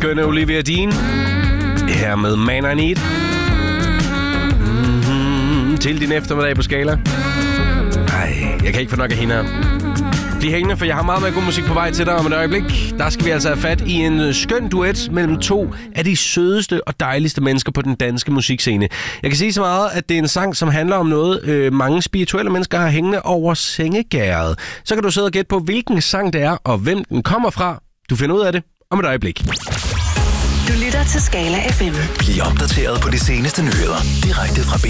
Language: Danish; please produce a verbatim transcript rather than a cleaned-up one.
skønne Olivia Dean. Her med Man I Need. Mm-hmm. Til din eftermiddag på Skala. Ej, jeg kan ikke få nok af hende her. Bliv hængende, for jeg har meget mere god musik på vej til dig om et øjeblik. Der skal vi altså have fat i en skøn duet mellem to af de sødeste og dejligste mennesker på den danske musikscene. Jeg kan sige så meget, at det er en sang, som handler om noget, øh, mange spirituelle mennesker har hængende over sengegærdet. Så kan du sidde og gætte på, hvilken sang det er, og hvem den kommer fra. Du finder ud af det om et øjeblik. Du lytter til Skala F M. Bliv opdateret på de seneste nyheder direkte fra B